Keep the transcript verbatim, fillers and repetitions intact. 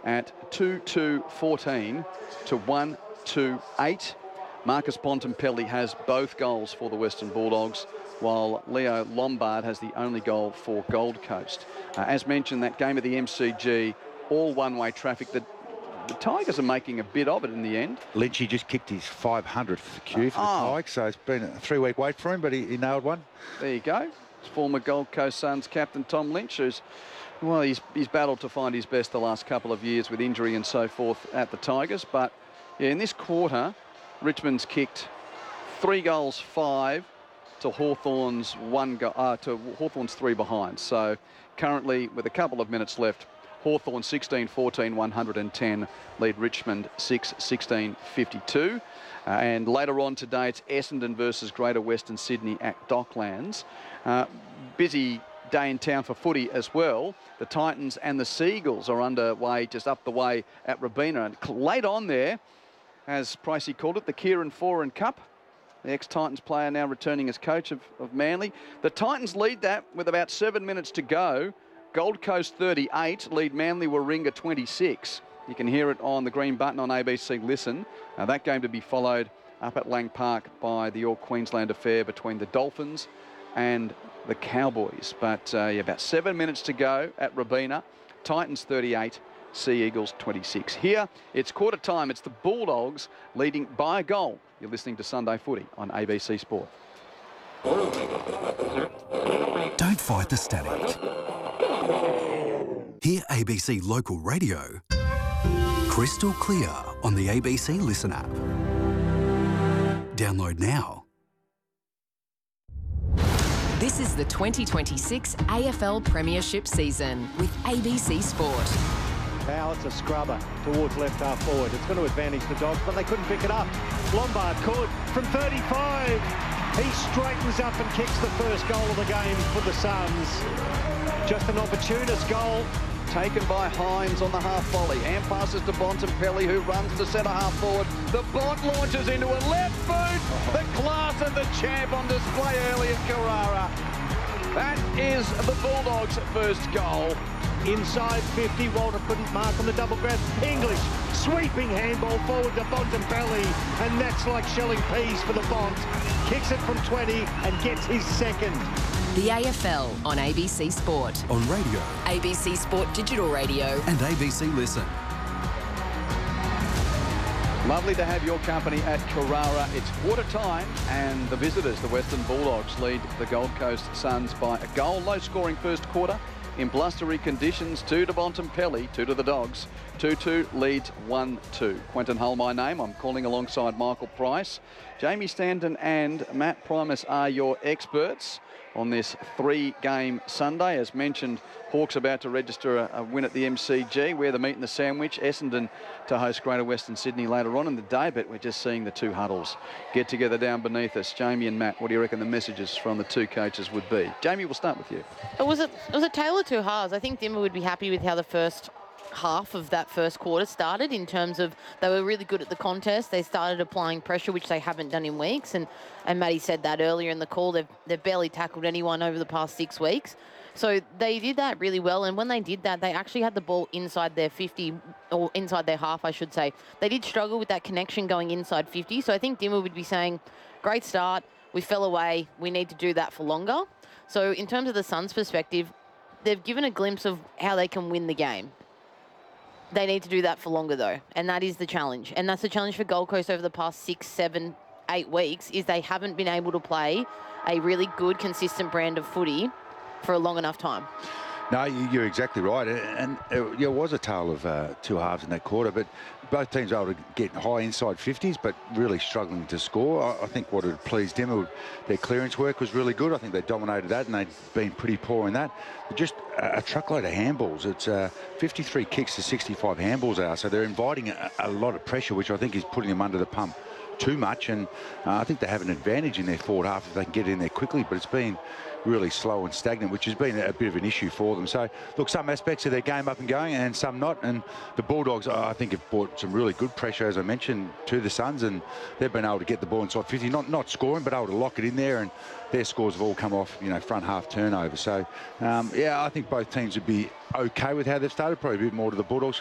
at two two fourteen to one two eight. Marcus Bontempelli has both goals for the Western Bulldogs, while Leo Lombard has the only goal for Gold Coast. Uh, as mentioned, that game at the M C G, all one-way traffic. The, the Tigers are making a bit of it in the end. Lynchy just kicked his five hundredth cue for the oh. Tigers, so it's been a three-week wait for him, but he, he nailed one. There you go. Former Gold Coast Suns captain Tom Lynch, who's, well, he's, he's battled to find his best the last couple of years with injury and so forth at the Tigers. But yeah, in this quarter, Richmond's kicked three goals, five to Hawthorn's one go uh, to Hawthorn's three behind. So currently, with a couple of minutes left, Hawthorn sixteen fourteen, one hundred ten lead Richmond six sixteen fifty-two. Uh, and later on today, it's Essendon versus Greater Western Sydney at Docklands. Uh, busy day in town for footy as well. The Titans and the Seagulls are underway just up the way at Robina. And late on there, as Pricey called it, the Kieran Foran Cup. The ex-Titans player now returning as coach of, of Manly. The Titans lead that with about seven minutes to go. Gold Coast thirty-eight, lead Manly Warringah twenty-six. You can hear it on the green button on A B C Listen. Uh, that game to be followed up at Lang Park by the All-Queensland affair between the Dolphins and the Cowboys. But uh, yeah, about seven minutes to go at Robina. Titans thirty-eight, Sea Eagles twenty-six. Here, it's quarter time. It's the Bulldogs leading by a goal. You're listening to Sunday Footy on A B C Sport. Don't fight the static. Hear A B C Local Radio crystal clear on the A B C Listen app. Download now. This is the twenty twenty-six A F L Premiership season with A B C Sport. Now it's a scrubber towards left half forward. It's going to advantage the Dogs, but they couldn't pick it up. Lombard could from thirty-five. He straightens up and kicks the first goal of the game for the Suns. Just an opportunist goal. Taken by Hines on the half volley. And passes to Bontempelli, who runs to centre half forward. The Bont launches into a left boot. The class of the champ on display early at Carrara. That is the Bulldogs' first goal. Inside fifty, Walter couldn't mark on the double grab. English, sweeping handball forward to Bontempelli, and that's like shelling peas for the Bont. Kicks it from twenty and gets his second. The A F L on A B C Sport. On radio. A B C Sport Digital Radio. And A B C Listen. Lovely to have your company at Carrara. It's quarter time, and the visitors, the Western Bulldogs, lead the Gold Coast Suns by a goal. Low scoring first quarter. In blustery conditions, two to Bontempelli, two to the Dogs. two two leads one two. Quentin Hull, my name. I'm calling alongside Michael Price. Jamie Stanton and Matt Primus are your experts on this three-game Sunday. As mentioned, Hawks about to register a, a win at the M C G. We're the meat and the sandwich. Essendon to host Greater Western Sydney later on in the day, but we're just seeing the two huddles get together down beneath us. Jamie and Matt, what do you reckon the messages from the two coaches would be? Jamie, we'll start with you. It was a, it was a tale of two halves. I think Dimmer would be happy with how the first half of that first quarter started, in terms of they were really good at the contest. They started applying pressure, which they haven't done in weeks. And, and Matty said that earlier in the call. They've, they've barely tackled anyone over the past six weeks. So they did that really well. And when they did that, they actually had the ball inside their fifty, or inside their half, I should say. They did struggle with that connection going inside fifty. So I think Dimmer would be saying, great start. We fell away. We need to do that for longer. So in terms of the Suns' perspective, they've given a glimpse of how they can win the game. They need to do that for longer, though, and that is the challenge. And that's the challenge for Gold Coast over the past six, seven, eight weeks, is they haven't been able to play a really good, consistent brand of footy for a long enough time. No, you're exactly right. And it was a tale of uh, two halves in that quarter, but both teams were able to get high inside fifties, but really struggling to score. I think what had pleased them, their clearance work was really good. I think they dominated that, and they'd been pretty poor in that. Just a truckload of handballs. It's uh, fifty-three kicks to sixty-five handballs out, so they're inviting a, a lot of pressure, which I think is putting them under the pump too much. And uh, I think they have an advantage in their forward half if they can get in there quickly, but it's been really slow and stagnant, which has been a bit of an issue for them. So, look, some aspects of their game up and going and some not. And the Bulldogs, I think, have brought some really good pressure, as I mentioned, to the Suns, and they've been able to get the ball inside fifty, not not scoring, but able to lock it in there. And their scores have all come off, you know, front half turnover. So, um, yeah, I think both teams would be okay with how they've started, probably a bit more to the Bulldogs